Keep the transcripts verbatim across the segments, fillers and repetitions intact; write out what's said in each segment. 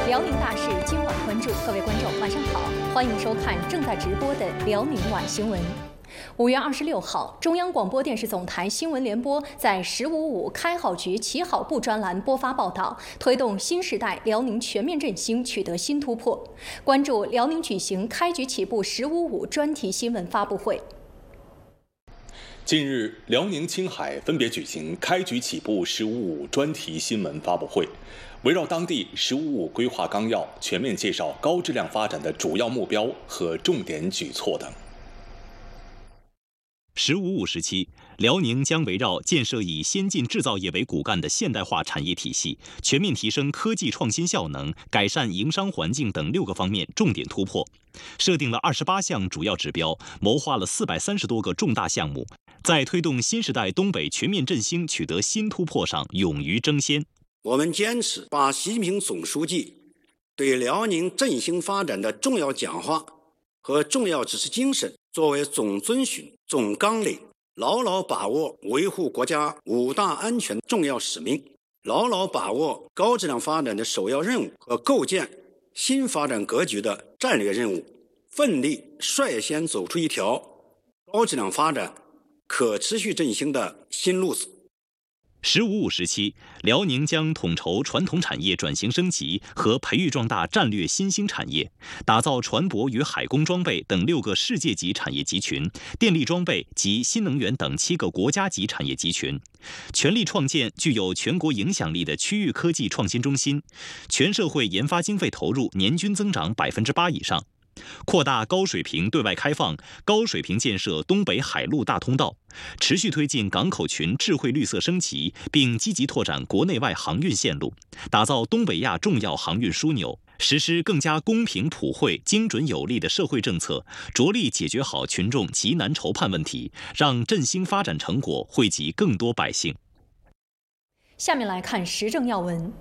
辽宁大事今晚关注，各位观众晚上好，欢迎收看正在直播的辽宁晚新闻。五月二十六号，中央广播电视总台新闻联播在“十五五”开好局、起好步专栏播发报道，推动新时代辽宁全面振兴取得新突破。关注辽宁举行开局起步“十五五”专题新闻发布会。 近日，辽宁、青海分别举行开局起步“十五五”专题新闻发布会，围绕当地“十五五”规划纲要，全面介绍高质量发展的主要目标和重点举措等。 十五五时期，辽宁将围绕建设以先进制造业为骨干的现代化产业体系，全面提升科技创新效能，改善营商环境等六个方面重点突破，设定了二十八项主要指标，谋划了四百三十多个重大项目，在推动新时代东北全面振兴取得新突破上勇于争先。 我们坚持把习近平总书记对辽宁振兴发展的重要讲话和重要指示精神作为总遵循、总纲领，牢牢把握维护国家五大安全重要使命，牢牢把握高质量发展的首要任务和构建新发展格局的战略任务，奋力率先走出一条高质量发展、可持续振兴的新路子。 十五五时期，辽宁将统筹传统产业转型升级和培育壮大战略新兴产业，打造船舶与海工装备等六个世界级产业集群，电力装备及新能源等七个国家级产业集群，全力创建具有全国影响力的区域科技创新中心，全社会研发经费投入年均增长百分之八以上。扩大高水平对外开放，高水平建设东北海陆大通道，持续推进港口群智慧绿色升级，并积极拓展国内外航运线路，打造东北亚重要航运枢纽，实施更加公平普惠、精准有力的社会政策，着力解决好群众急难愁盼问题，让振兴发展成果惠及更多百姓。 下面来看时政要闻。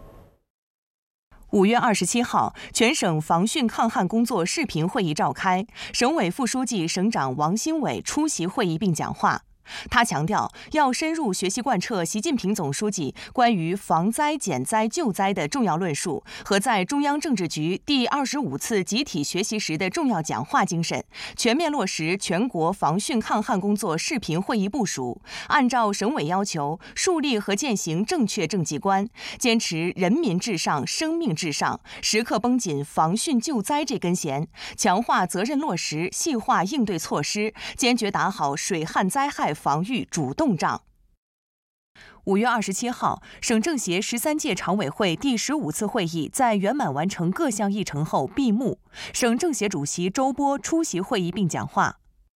五月二十七号，全省防汛抗旱工作视频会议召开，省委副书记、省长王新伟出席会议并讲话。他强调，要深入学习贯彻习近平总书记关于防灾减灾救灾的重要论述和在中央政治局第二十五次集体学习时的重要讲话精神，全面落实全国防汛抗旱工作视频会议部署，按照省委要求，树立和践行正确政绩观，坚持人民至上、生命至上，时刻绷紧防汛救灾这根弦，强化责任落实，细化应对措施，坚决打好水旱灾害防御主动仗。五月二十七号，省政协十三届常委会第十五次会议在圆满完成各项议程后闭幕，省政协主席周波出席会议并讲话。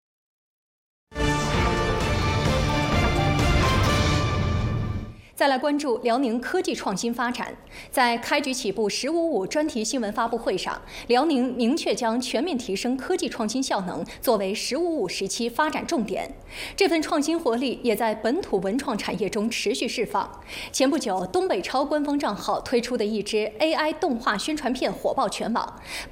再来关注辽宁科技创新发展。在开局起步“十五五”专题新闻发布会上，辽宁明确将全面提升科技创新效能作为“十五五”时期发展重点。这份创新活力也在本土文创产业中持续释放。前不久，东北超官方账号推出的一支 A I 动画宣传片火爆全网，